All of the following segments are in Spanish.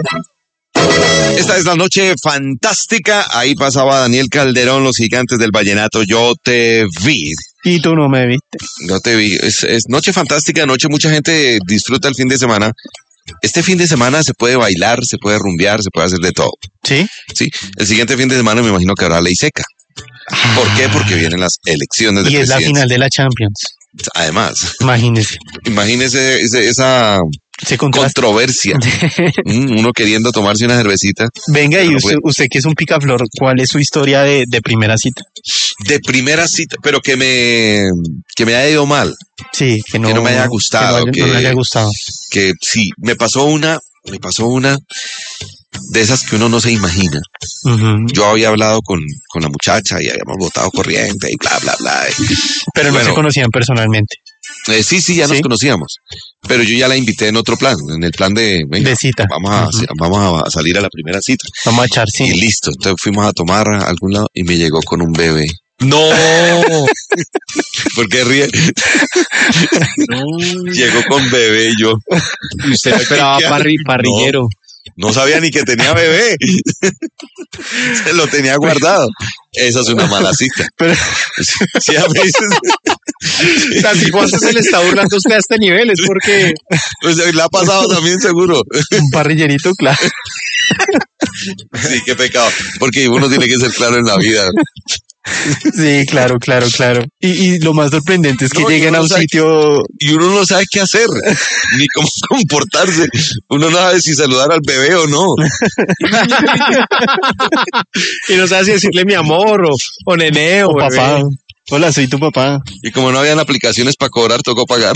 Esta es la noche fantástica. Ahí pasaba Daniel Calderón, los gigantes del vallenato. Yo te vi. Y tú no me viste. Yo te vi. Es noche fantástica, noche. Mucha gente disfruta el fin de semana. Este fin de semana se puede bailar, se puede rumbear, se puede hacer de todo. ¿Sí? Sí. El siguiente fin de semana me imagino que habrá ley seca. ¿Por qué? Porque vienen las elecciones de Y es la presidencia. final de la Champions. Además, Imagínese. esa Se contrasta. controversia. Uno queriendo tomarse una cervecita. Venga, y Pero usted que es un picaflor, ¿cuál es su historia de primera cita? de primera cita, pero que me haya ido mal. Sí, que no me haya gustado, no me haya gustado. Que sí, me pasó una de esas que uno no se imagina. Uh-huh. Yo había hablado con la muchacha y habíamos votado corriente y bla, bla, bla. Pero no bueno, se conocían personalmente. Sí, ya nos conocíamos. Pero yo ya la invité en otro plan, en el plan de, venga, de cita. Vamos a salir a la primera cita. Vamos a echar, sí. Y listo, entonces fuimos a tomar a algún lado y me llegó con un bebé. ¡No! ¿Por qué ríe? No. Llegó con bebé y yo. Y usted esperaba parrillero. No sabía ni que tenía bebé. Se lo tenía guardado. Esa es una mala cita. Pero si a veces... si Juan se le está burlando a usted a este nivel, es porque... Pues le ha pasado también, seguro. Un parrillerito, claro. Sí, qué pecado. Porque uno tiene que ser claro en la vida. Sí, claro. Y lo más sorprendente es que lleguen a un sitio... Y uno no sabe qué hacer, ni cómo comportarse. Uno no sabe si saludar al bebé o no. Y no sabe si decirle mi amor, o nene, o papá. Hola, soy tu papá. Y como no habían aplicaciones para cobrar, tocó pagar.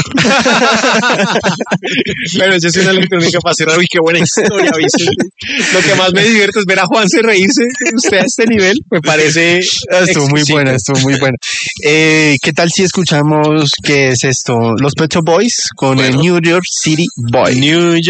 Bueno, yo soy una electrónica para cerrar. Uy, qué buena historia, Vicente. Lo que más me divierte es ver a Juanse reírse. Usted a este nivel me parece... Estuvo muy buena. ¿Qué tal si escuchamos qué es esto? Los Pet Shop Boys con el New York City Boy.